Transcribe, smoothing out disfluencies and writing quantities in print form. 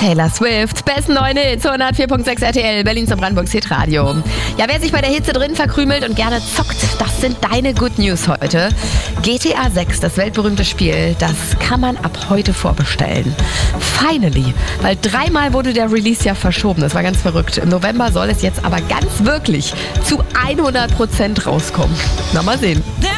Taylor Swift, besten neuen Hits, 104.6 RTL, Berlins und Brandenburgs Hitradio. Ja, wer sich bei der Hitze drin verkrümelt und gerne zockt, das sind deine Good News heute. GTA 6, das weltberühmte Spiel, das kann man ab heute vorbestellen. Finally, weil 3-mal wurde der Release ja verschoben, das war ganz verrückt. Im November soll es jetzt aber ganz wirklich zu 100% rauskommen. Na, mal sehen.